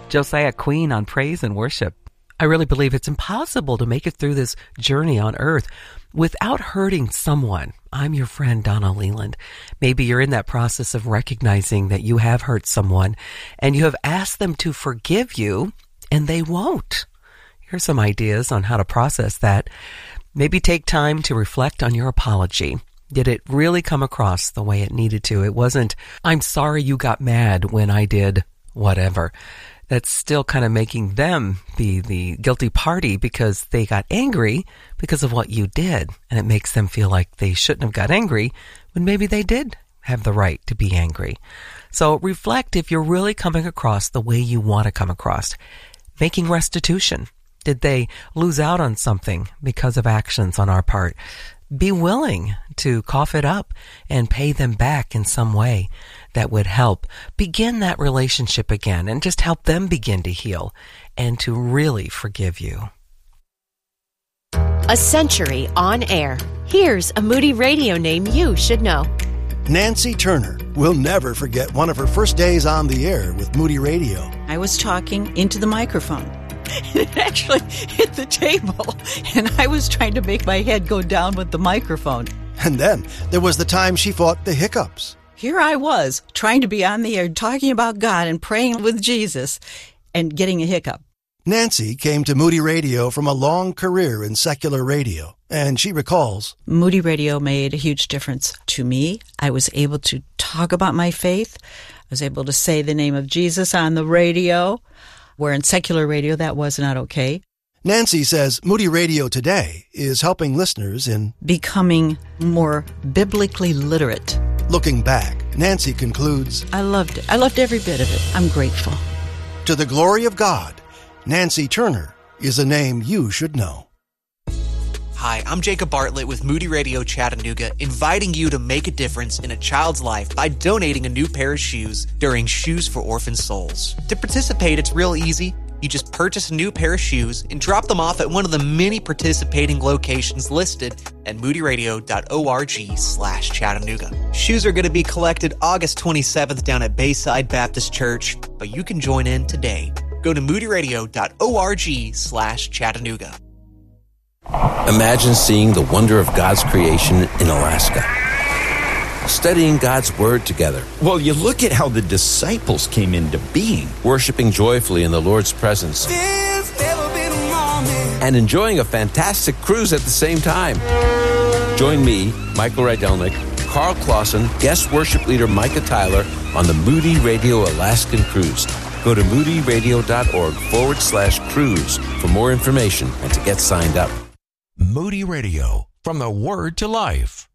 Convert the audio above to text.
Josiah Queen on praise and worship. I really believe it's impossible to make it through this journey on earth without hurting someone. I'm your friend, Donna Leland. Maybe you're in that process of recognizing that you have hurt someone and you have asked them to forgive you and they won't. Here's some ideas on how to process that. Maybe take time to reflect on your apology. Did it really come across the way it needed to? It wasn't, I'm sorry you got mad when I did whatever. That's still kind of making them be the guilty party because they got angry because of what you did. And it makes them feel like they shouldn't have got angry when maybe they did have the right to be angry. So reflect if you're really coming across the way you want to come across. Making restitution. Did they lose out on something because of actions on our part? Be willing to cough it up and pay them back in some way that would help begin that relationship again and just help them begin to heal and to really forgive you. A century on air. Here's a Moody Radio name you should know. Nancy Turner will never forget one of her first days on the air with Moody Radio. I was talking into the microphone. It actually hit the table, and I was trying to make my head go down with the microphone. And then there was the time she fought the hiccups. Here I was, trying to be on the air, talking about God and praying with Jesus, and getting a hiccup. Nancy came to Moody Radio from a long career in secular radio, and she recalls, Moody Radio made a huge difference to me. I was able to talk about my faith. I was able to say the name of Jesus on the radio, where in secular radio that was not okay. Nancy says Moody Radio today is helping listeners in becoming more biblically literate. Looking back, Nancy concludes, I loved it. I loved every bit of it. I'm grateful. To the glory of God, Nancy Turner is a name you should know. Hi, I'm Jacob Bartlett with Moody Radio Chattanooga, inviting you to make a difference in a child's life by donating a new pair of shoes during Shoes for Orphan Souls. To participate, it's real easy. You just purchase a new pair of shoes and drop them off at one of the many participating locations listed at moodyradio.org/Chattanooga. Shoes are going to be collected August 27th down at Bayside Baptist Church, but you can join in today. Go to moodyradio.org/Chattanooga. Imagine seeing the wonder of God's creation in Alaska. Studying God's Word together. Well, you look at how the disciples came into being. Worshiping joyfully in the Lord's presence. And enjoying a fantastic cruise at the same time. Join me, Michael Rydelnik, Carl Clausen, guest worship leader Micah Tyler on the Moody Radio Alaskan Cruise. Go to moodyradio.org/cruise for more information and to get signed up. Moody Radio, from the Word to Life.